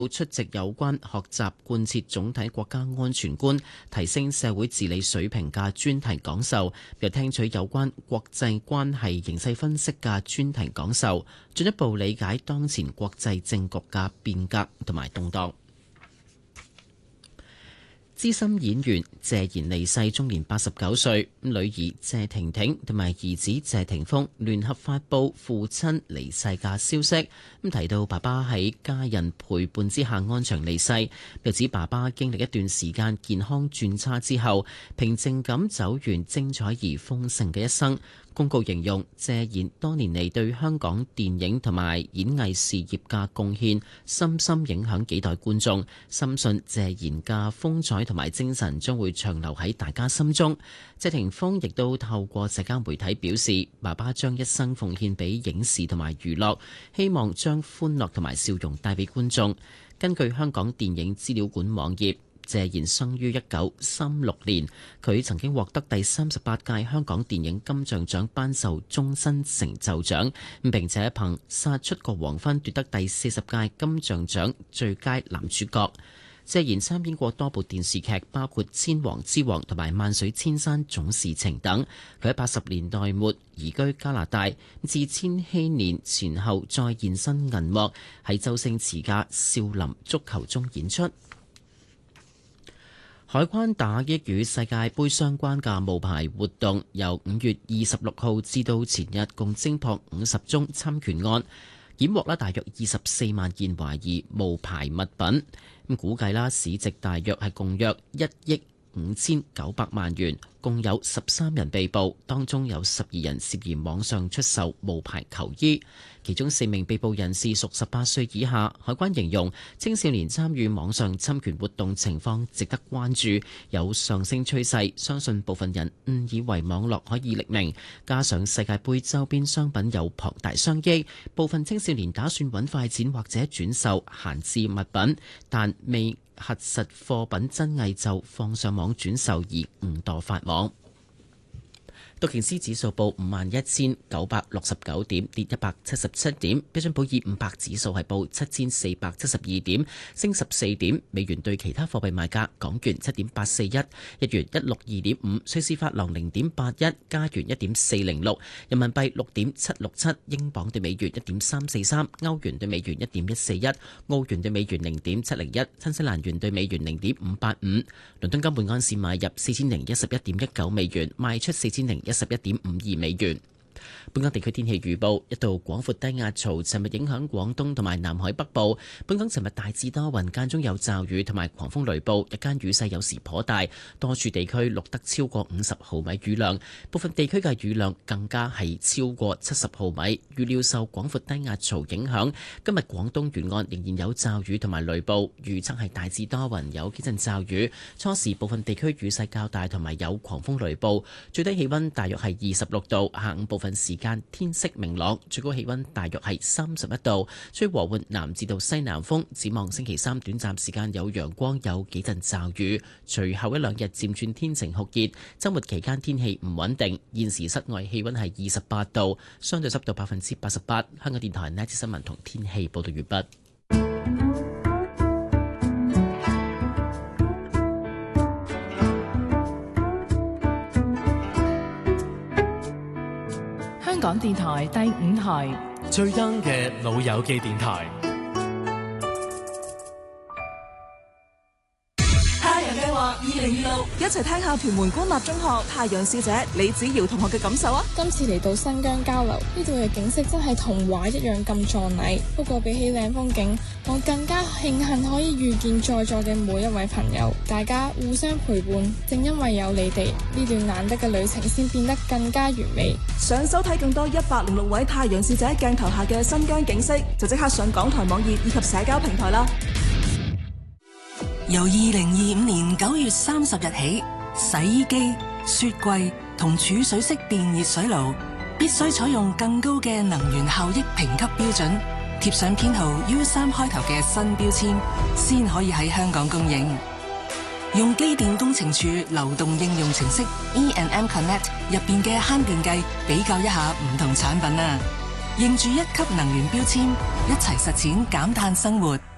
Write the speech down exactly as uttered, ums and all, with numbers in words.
出席有關學習貫徹總體國家安全觀、提升社會治理水平嘅專題講授，又聽取有關國際關係形勢分析嘅專題講授，進一步理解當前國際政局嘅變革同埋動盪。資深演員謝賢離世，終年八十九歲。女兒謝婷婷同埋兒子謝霆鋒聯合發布父親離世嘅消息，咁提到爸爸喺家人陪伴之下安詳離世，又指爸爸經歷一段時間健康轉差之後，平靜咁走完精彩而豐盛嘅一生。公告形容謝賢多年嚟對香港電影同埋演藝事業嘅貢獻，深深影響幾代觀眾，深信謝賢嘅風采同埋精神將會長留喺大家心中。謝霆鋒亦都透過社交媒體表示，爸爸將一生奉獻俾影視同埋娛樂，希望將歡樂同埋笑容帶俾觀眾。根據香港電影資料館網頁，謝賢生於一九三六年，佢曾經獲得第三十八屆香港電影金像獎頒授終身成就獎，並且憑《殺出個黃昏》奪得第四十屆金像獎最佳男主角。謝賢參演過多部電視劇，包括《千王之王》同埋《萬水千山總是情》等。佢喺八十年代末移居加拿大，自千禧年前後再現身銀幕，喺周星馳嘅《少林足球》中演出。海關打擊與世界盃相關嘅冒牌活動，由五月二十六號至到前日，共偵破五十宗侵權案，檢獲啦大約二十四萬件懷疑冒牌物品。咁估計啦，市值大約係共約一億五千九百萬元，共有十三人被捕，當中有十二人涉嫌網上出售冒牌球衣。其中四名被捕人士屬十八歲以下。海關形容青少年參與網上侵權活動情況值得關注，有上升趨勢，相信部分人誤以為網絡可以匿名，加上世界盃周邊商品有龐大商機，部分青少年打算揾快錢或者轉售閒置物品，但未核實貨品真偽就放上網轉售而誤墮法網。道瓊斯指數報五萬一千九百六十九點，跌一百七十七點。標準普爾五百指數係報七千四百七十二點，升十四點。美元對其他貨幣賣價：港元七點八四一，日元一六二點五，瑞士法郎零點八一，加元一點四零六，人民幣六點七六七，英鎊對美元一點三四三，歐元對美元一點一四一，澳元對美元零點七零一，新西蘭元對美元零點五八五。倫敦金每安士買入四千零一十一點一九美元，賣出四千零一十一點五二美元。本港地區天氣預報：一道廣闊低壓槽尋日影響廣東同埋南海北部。本港尋日大致多雲，間中有驟雨同埋狂風雷暴，日間雨勢有時頗大，多處地區錄得超過五十毫米雨量，部分地區嘅雨量更加係超過七十毫米。預料受廣闊低壓槽影響，今日廣東沿岸仍然有驟雨同埋雷暴，預測係大致多雲，有幾陣驟雨，初時部分地區雨勢較大，同埋有狂風雷暴，最低氣溫大約係二十六度，下午部分時間天色明朗，最高氣溫大約係三十一度，吹和緩南至到西南風。展望星期三短暫時間有陽光，有幾陣驟雨，隨後一兩日漸轉天晴酷熱。周末期間天氣唔穩定。現時室外氣溫係二十八度，相對濕度百分之八十八。香港電台呢節新聞同天氣報道完畢。 香港電台第五台最 young 嘅老友記電台。 太陽計劃二零二六，一齊聽下屯門官立中學太陽使者李子瑤同學嘅感受啊！ 今次嚟到新疆交流，呢度嘅景色真係童話一樣咁壯麗。不過比起靚風景，我更加慶幸可以遇見在座嘅每一位朋友，大家互相陪伴。正因為有你哋，呢段難得嘅旅程先變得更加完美。 想收睇更多一百零六位太陽使者鏡頭下嘅新疆景色，就即刻上港台網頁以及社交平台啦。 由二零二五年九月三十日起，洗衣機、雪櫃同儲水式電熱水爐必須採用更高嘅能源效益評級標準，貼上編號 U 三開頭嘅新標籤，先可以喺香港供應。用機電工程署流動應用程式 E and M Connect 入邊嘅慳電計比較一下唔同產品啊！認住一級能源標籤，一齊實踐減碳生活。